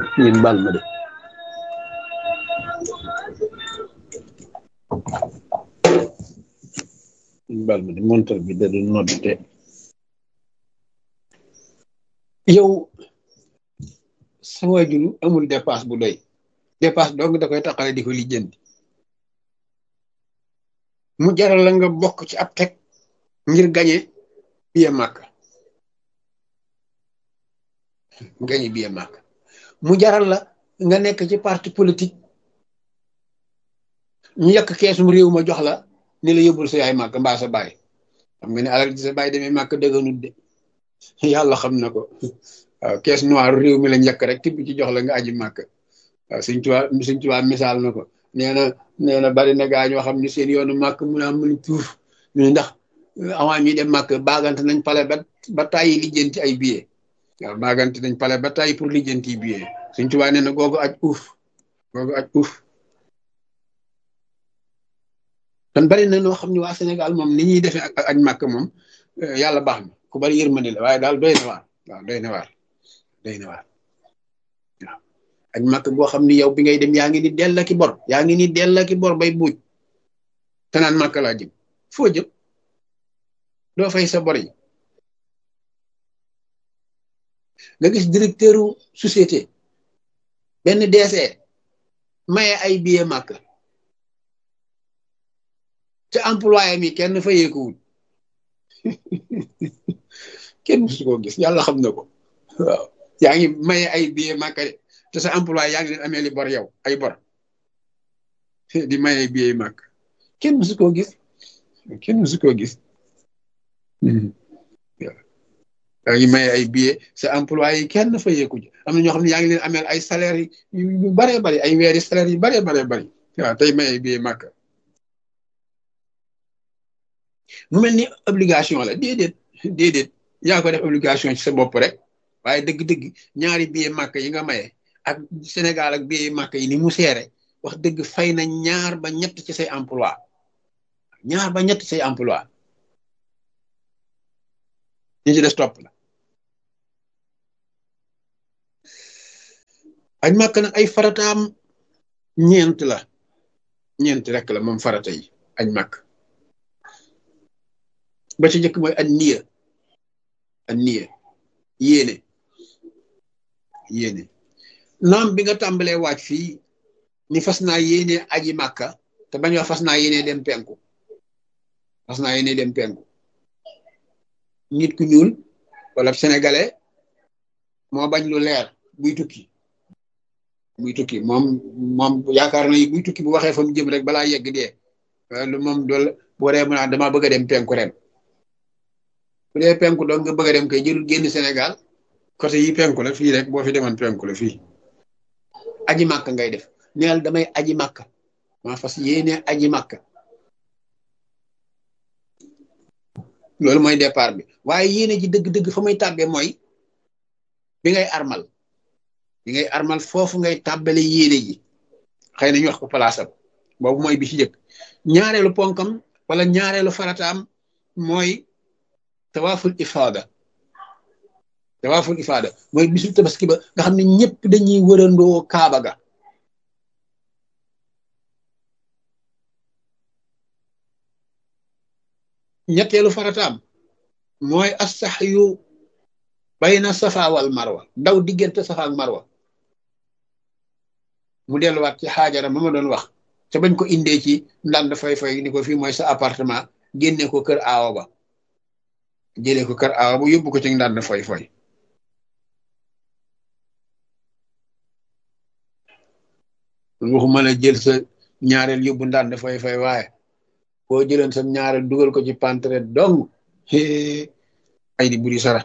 ngeen baal ma de montar bi da doon noddite yow sa waajur amul dépasse bu doy dépasse dong da koy taxale di ko lijjanti mu jaral la nga bokk ci ab teg ngir gañe biye màkk mu jaral la nga nekk ci parti politique ñu yàq keesum réew ma jox la ni la yóbbul sa yaay màkk mbaa sa baay xam nga ne alal ji sa baay demee màkk dëgganut de yàlla xam na ko waaw kees noir réew mi lañ yàq rek tibb ci jox la nga aji màkk waaw Sëñ Tuubaa misaal na ko nee na bari na gaa ñoo xam ne seen yoonu màkk mun a mën tuuf ñu ndax avant ñuy dem màkk baagante nañ pale ba tàyyi lijjanti ay billet waaw baagante nañ pale ba tàyyi pour lijjanti billet Sëñ Tuubaa nee na googu aj uuf kon bari na noo xam ne waa Sénégal moom ni ñuy defee ak aj màkk moom yàlla baax na ku bari yërmande la waaye daal doy na waar waaw doy na waar waaw aj màkk boo xam ni yow bi ngay dem yaa ngi ni dell ki bor bay buuj te naan màkk laa jëm foo jëm doo fay sa bor yi nga gis directeuru société benn DC maye ay billet màkk te employé mi kenn fayeekuwul kenn musu koo gis yàlla xam na ko waaw yaa ngi maye ay billet màkk te sa employé yaa ngi leen amee li bor yow ay bor di maye billet màkk kenn musu koo gis yaa ngi maye ay billet sa employé yi kenn fayeeku ji am na ñoo xam ne yaa ngi leen ameel ay salaire yu baree bari ay weeri salaire yu baree bari waaw tey maye billet màkk mu mel ni obligation la déedéet yaa ko def obligation ci sa bopp rek waaye dëgg-dëgg ñaari billet màkk yi nga maye ak Sénégal ak billet màkk yi ni mu seere wax dëgg fay na ñaar ba ñett ci say emploi ñu ci des topp la aj màkk nag ay farataam ñeent rek la moom farata yi aj màkk ba ci njëkk mooy an niya yéene naam bi nga tàmbalee waaj fii ni fas naa yéene aji màkka te bañ wax fas naa yéene dem penku nit ku ñuul wala sénégalais moo bañ lu leer buy tukki moom yaakaar na buy tukki bu waxee fa mu jëm rek balaa yegg dee lu moom dool bu waree mën a dama bëgg a dem penku ren bu dee penku donc nga bëgg a dem kay jëlul génn Sénégal côté yi penku la fii rek boo fi demoon penku la fii aji màkk ngay def neel damay aji màkk maa fas yéene aji màkk loolu mooy départ bi waaye yéene ji dëgg-dëgg fa muy tàbbee mooy bi ngay armal foofu ngay tàbbale yéene ji xëy na ñu wax ko palaasam boobu mooy bi ci jëkk ñaareelu ponkam wala ñaareelu farataam mooy tawaaful ifaada mooy bisu tabaski ba nga xam ne ñëpp dañuy wërandoo kaaba ga ñetteelu farataam mooy as-sa'yu bayna safa wal marwa daw diggante safa ak marwa mu delluwaat ci xaajara ma ma doon wax te bañ ko indee ci ndànd fay ni ko fii mooy sa appartement génne ko kër aawa ba jëlee ko kër aawa bu yóbbu ko ci ndànd fay waxuma la jël sa ñaareel yóbbu ndànd fay waaye boo jëloon sa ñaareel dugal ko ci pantre dong ay di buri sara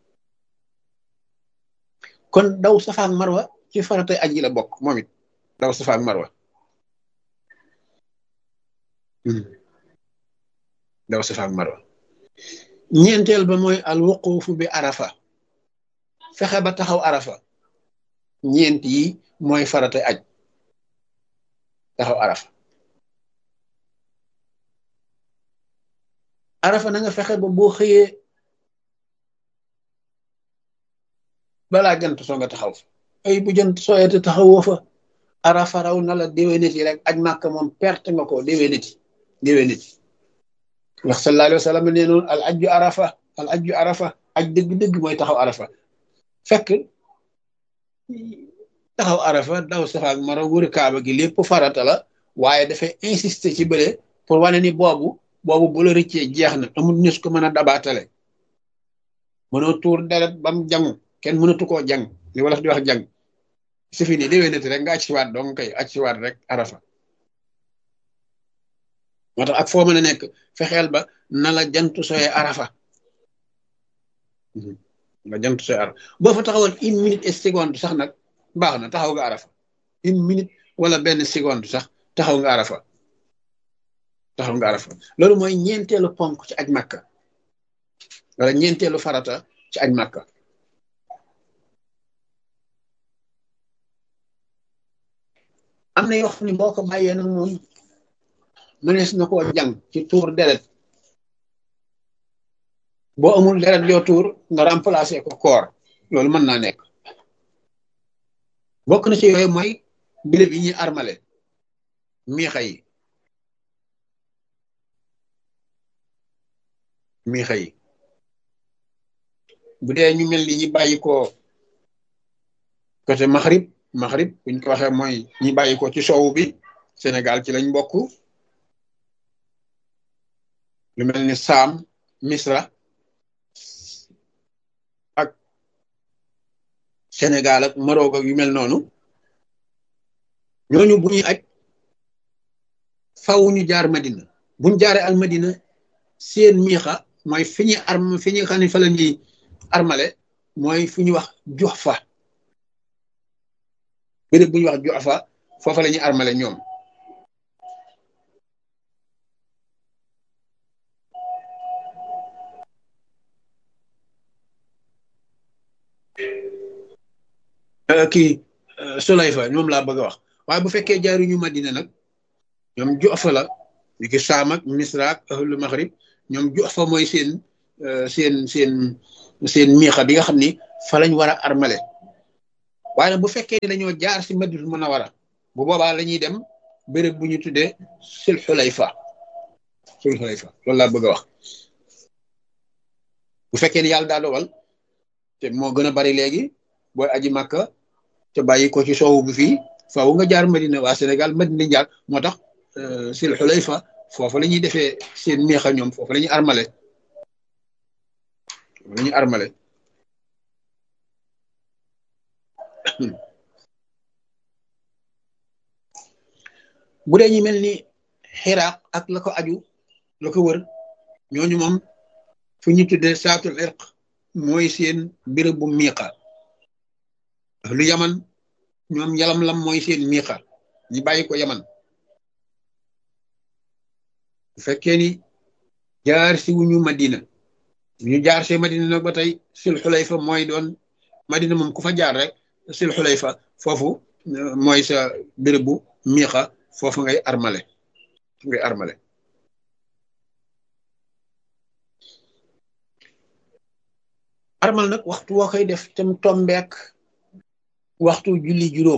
kon daw safa ak marwa ci faratay aji la bokk moom it daw safa ak marwa ñeenteel ba mooy al wuqufu bi arafa fexe ba taxaw arafa ñeent yi mooy faratay aj taxaw arafa na nga fexe ba boo xëyee balaa jant soo nga taxaw ay bu jant sooyate taxawoo fa arafa raw na la déwéniti rek aj màkk moom perte nga ko déwéniti ndax sallallahu alayhi wa sallam nee noonu al ajju arafa aj dëgg-dëgg mooy taxaw arafa fekk taxaw arafa daw safa ak mara wër kaaba gi lépp farata la waaye dafay insister ci bële pour wane ni boobu bu la rëccee jeex na amul nis ko mën a dabaatale mënoo tuur deret bam jangu kenn mënatu koo jang li wolof di wax jang su fi ni déwénati rek nga aj siwaat dong kay aj siwaat rek arafa moo tax ak foo mën a nekk fexeel ba na la jantu soye arafa nga jantu soye arafa boo fa taxawal 1 minute et seconde sax nag baax na taxaw nga arafa 1 minute wala benn seconde sax taxaw nga arafa loolu mooy ñeenteelu ponk ci aj màkka wala ñeenteelu farata ci aj màkka am na yoo xam ne boo ko bàyyee nag moom mënees na koo jàng ci tuur deret boo amul deret yoo tuur nga remplacer ko koor loolu mën naa nekk bokk na ci yooyu mooy bilib yi ñuy armale miixa yi bu dee ñu mel ni ñi bàyyi ko côté Maghrib buñ ko waxee mooy ñi bàyyi ko ci soowu bi Sénégal ci lañ bokk lu mel ni Saam Misra ak Sénégal ak Maroc ak yu mel noonu ñooñu bu ñuy aj faw ñu jaar Madina buñ jaaree al Madina seen miixa mooy fi ñuy xam ne fa la ñuy armale mooy fi ñuy wax Juhfa béréb bu ñuy wax Juhfa foofa la ñuy armale ñoom Sulayfa ñoom laa bëgg a wax waaye bu fekkee jaaruñu Madina nag ñoom Juhfa la ñu ki Saam ak Misra ak ahlu Maghrib ñoom Juhfa mooy seen miixa bi nga xam ni fa lañ war a armale waaye nag bu fekkee ni dañoo jaar si Madinatul Munawwara bu boobaa la ñuy dem béréb bu ñu tuddee Sul Xulayfa loolu laa bëgg a wax bu fekkee ni yàlla daa dogal te moo gën a bari léegi booy aji Màkka te bàyyi ko ci soowu bi fii faaw nga jaar Madina waa Sénégal Madina jaar moo tax Sul Xulayfa foofu la ñuy defee seen miixa ñoom foofu la ñuy armale bu dee ñu mel ni Xiraaq ak la ko aju la ko wër ñooñu moom fu ñu tuddee saatul irq mooy seen béréb bu miiqa lu Yaman ñoom Yalamlam mooy seen miiqa ñi bàyyi ko Yaman bu fekkee ni jaar si wuñu Madina ñu jaar see Madina nag ba tey Sul Xulayfa mooy doon Madina moom ku fa jaar rek Sul Xulayfa foofu mooy sa béréb bu miiqa foofu ngay armale armal nag waxtu woo koy def tam tombeek waxtu julli juróom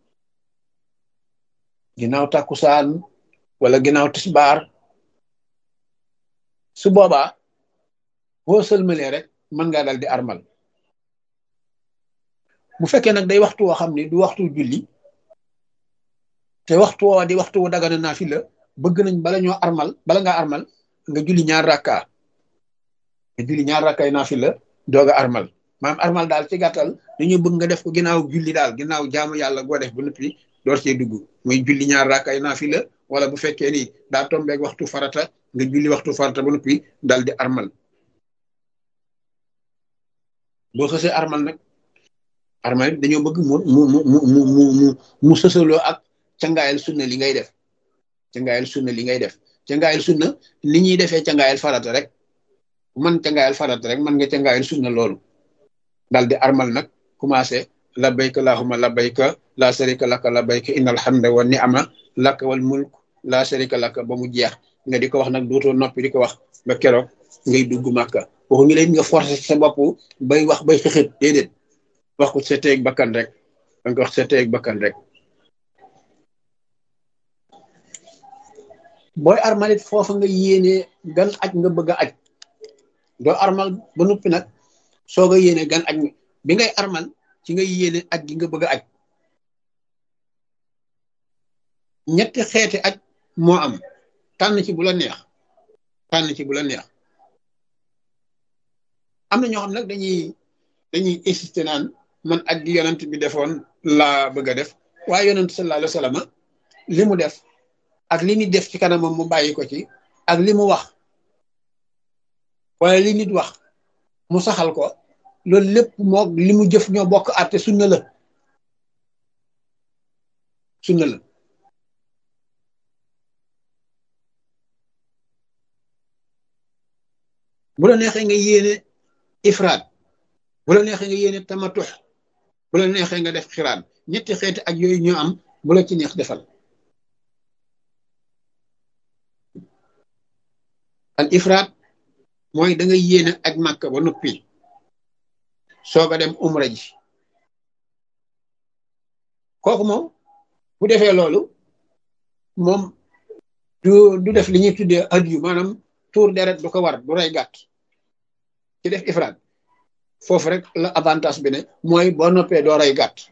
ginnaaw takkusaan wala ginnaaw tisbaar su boobaa boo sëlmalee rek mën ngaa dal di armal bu fekkee nag day waxtu woo xam ne du waxtu julli te waxtu woo di waxtu wu dagana naafila bëgg nañ bala ngaa armal nga julli ñaar rakkaay naafila doog a armal maam armal daal ci gàttal dañu bëgg nga def ko ginnaaw julli daal ginnaaw jaamu yàlla goo def ba noppi door cee dugg muy julli ñaar rakkaay naafila wala bu fekkee ni daa tombeeg waxtu farata nga julli waxtu farata ba noppi dal di armal boo xësee armal nag armal dañoo bëgg mu sësaloo ak cangaayal sunna li ngay def cangaayal sunna li ñuy defee cangaayal farata rek man cangaayal farata rek man nga cangaayal sunna loolu dal di armal nag commencé labbayka allahumma labbayka la sharika laka labbayka innal hamda wa ni'ma laka wal mulk la sharika laka ba mu jeex nga di ko wax nag dootoo noppi di ko wax ba keroog ngay dugg Màkka waxu ngi leen nga forcé sa bopp bay wax bay xëxët déedéet wax ko sa teeg bakkan rek danga ko wax sa teeg bakkan rek. booy armalit foofa nga yéene gan aj nga bëgg a aj doo armal ba noppi nag soog a yéene gan aj bi ngay armal ci nga yéene aj gi nga bëgg a aj. ñetti xeeti aj moo am, tànn ci bu la neex, tànn ci bu la neex. am na ñoo xam nag dañuy insister naan man aj gi yonent bi defoon laa bëgg a def, waaye yonent sallallahu alayhi wa sallam li mu def ak li nit def ci kanamam mu bàyyi ko ci ak li mu wax waaye li nit wax mu saxal ko, loolu lépp moo li mu jëf ñoo bokk àtte. sunna la, sunna la. bu la neexee nga yéene ifraat, bu la neexee nga yéene tamatux, bu la neexee nga def xiraan. ñetti xeeti ak yooyu ñoo am, bu la ci neex defal. al ifraat mooy da nga yéene ak màkk ba noppi soog a dem umra ji. kooku moom bu defee loolu moom du def li ñuy tuddee adiyu, maanaam tuur deret du ko war, du rey gàtt. ci def ifraat foofu rek la avantage bi ne, mooy boo noppee doo rey gàtt.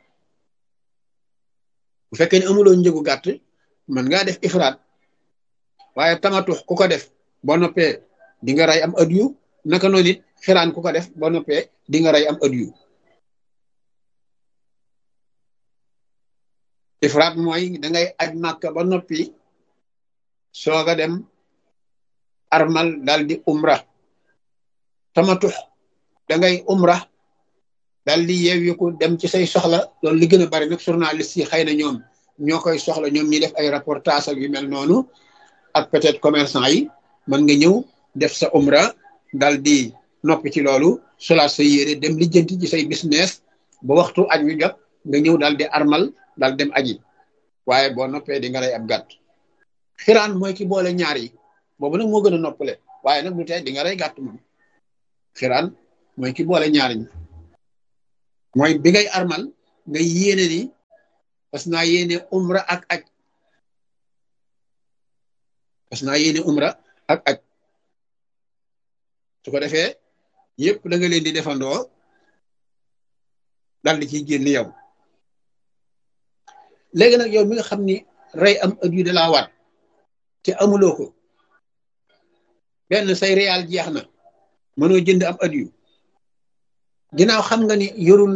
bu fekkee ne amuloo njëgu gàtt mën ngaa def ifraat, waaye tamatux ku ko def boo noppee di nga rey am adiyu. naka noonu it xiraan ku ko def boo noppee di nga rey am adiyu. ifraat mooy dangay aj màkka ba noppi soog a dem armal dal di umra. tamatux dangay umra dal di yeewiku dem ci say soxla. loolu li gën a bari nag journaliste yi xëy na ñoom ñoo koy soxla, ñoom ñi def ay reportage ak yu mel noonu, ak peut-être commerçant yi. mën nga ñëw def sa umra dal di noppi ci loolu, solaat sa yére dem lijjanti ci say business ba waxtu aj wi jot nga ñëw dal di armal dal dem aji. waaye boo noppee di nga rey ab gàtt. xiraan mooy ki boole ñaar yi, boobu nag moo gën a noppale, waaye nag du tee di nga rey gàtt moom. xiraan mooy ki boole ñaar ñi, mooy bi ngay armal nga yéene ni parce que naa yéene umra ak aj, parce que naa yéene umra ak aj. su ko defee yëpp da nga leen di defandoo dal di ciy génn yow. léegi nag yow mi nga xam ni rey am adiyu da laa war te amuloo ko, benn say réal jeex na mënoo jënd am adiyu, ginnaaw xam nga ni yorul